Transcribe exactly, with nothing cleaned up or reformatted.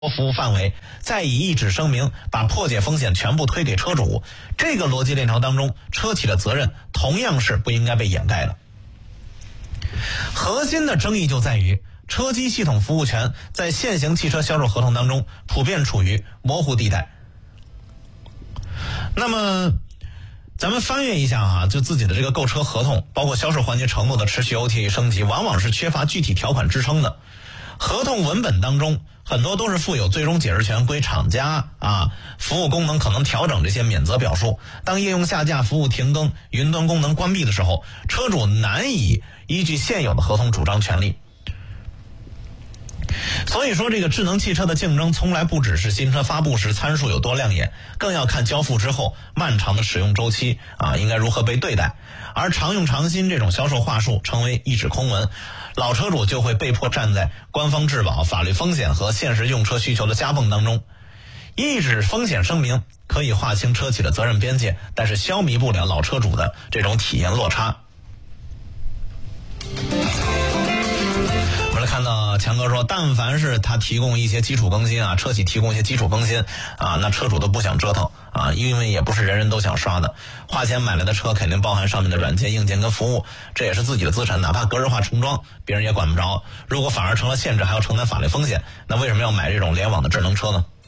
服务范围，再以一纸声明把破解风险全部推给车主，这个逻辑链条当中，车企的责任同样是不应该被掩盖的。核心的争议就在于车机系统服务权在现行汽车销售合同当中普遍处于模糊地带。那么咱们翻阅一下啊，就自己的这个购车合同，包括销售环节承诺的持续 O T A 升级，往往是缺乏具体条款支撑的。合同文本当中很多都是附有最终解释权归厂家啊，服务功能可能调整这些免责表述。当业用下架、服务停更、云端功能关闭的时候，车主难以依据现有的合同主张权利。所以说，这个智能汽车的竞争从来不只是新车发布时参数有多亮眼，更要看交付之后漫长的使用周期啊，应该如何被对待。而常用常新这种销售话术成为一纸空文，老车主就会被迫站在官方质保、法律风险和现实用车需求的夹缝当中。一纸风险声明可以划清车企的责任边界，但是消弭不了老车主的这种体验落差。我们来看到强哥说，但凡是他提供一些基础更新啊，车企提供一些基础更新啊，那车主都不想折腾啊，因为也不是人人都想刷的。花钱买来的车肯定包含上面的软件、硬件跟服务，这也是自己的资产，哪怕格式化重装，别人也管不着。如果反而成了限制，还要承担法律风险，那为什么要买这种联网的智能车呢？